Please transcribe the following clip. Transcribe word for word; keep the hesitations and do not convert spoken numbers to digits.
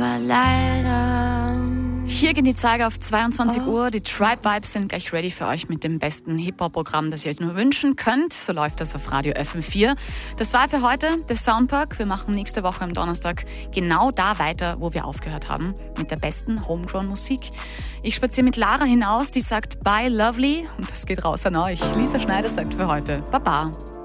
aber leider. Hier gehen die Zeiger auf zweiundzwanzig Uhr. Die Tribe Vibes sind gleich ready für euch mit dem besten Hip-Hop-Programm, das ihr euch nur wünschen könnt. So läuft das auf Radio F M vier. Das war für heute der Soundpark. Wir machen nächste Woche am Donnerstag genau da weiter, wo wir aufgehört haben, mit der besten Homegrown-Musik. Ich spaziere mit Lara hinaus, die sagt Bye Lovely und das geht raus an euch. Lisa Schneider sagt für heute Baba.